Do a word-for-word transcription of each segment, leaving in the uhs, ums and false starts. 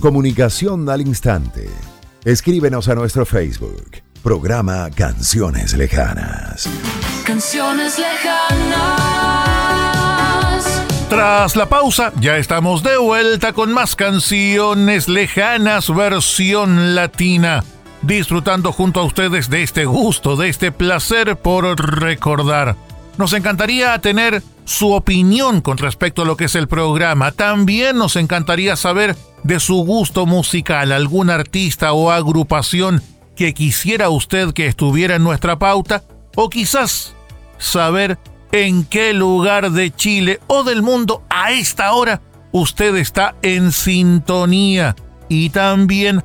Comunicación al instante. Escríbenos a nuestro Facebook. Programa Canciones Lejanas. Canciones Lejanas. Tras la pausa, ya estamos de vuelta con más Canciones Lejanas versión latina. Disfrutando junto a ustedes de este gusto, de este placer por recordar. Nos encantaría tener su opinión con respecto a lo que es el programa. También nos encantaría saber de su gusto musical, algún artista o agrupación que quisiera usted que estuviera en nuestra pauta, o quizás saber en qué lugar de Chile o del mundo a esta hora usted está en sintonía, y también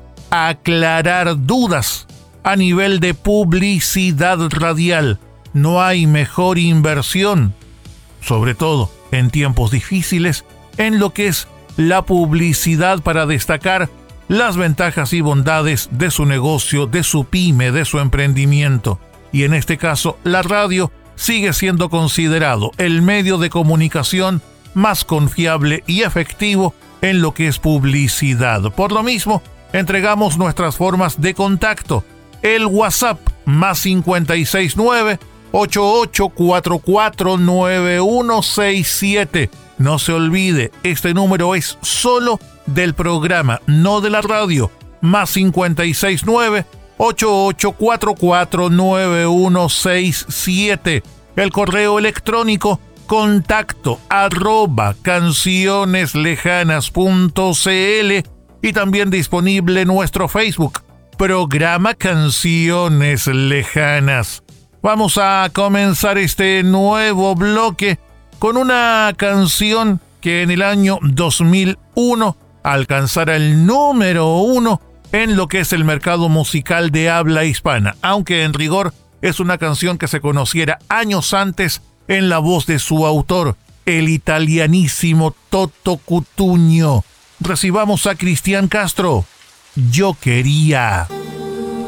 aclarar dudas a nivel de publicidad radial. No hay mejor inversión, sobre todo en tiempos difíciles, en lo que es la publicidad para destacar las ventajas y bondades de su negocio, de su pyme, de su emprendimiento. Y en este caso, la radio sigue siendo considerado el medio de comunicación más confiable y efectivo en lo que es publicidad. Por lo mismo, entregamos nuestras formas de contacto. El WhatsApp más cinco seis nueve, ocho ocho cuatro cuatro, nueve uno seis siete. No se olvide, este número es solo del programa, no de la radio. Más cinco seis nueve, ocho ocho cuatro cuatro, nueve uno seis siete. El correo electrónico contacto arroba cancioneslejanas punto cl, y también disponible nuestro Facebook, Programa Canciones Lejanas. Vamos a comenzar este nuevo bloque con una canción que en el año dos mil uno alcanzara el número uno en lo que es el mercado musical de habla hispana, aunque en rigor es una canción que se conociera años antes en la voz de su autor, el italianísimo Toto Cutugno. Recibamos a Cristian Castro. Yo quería.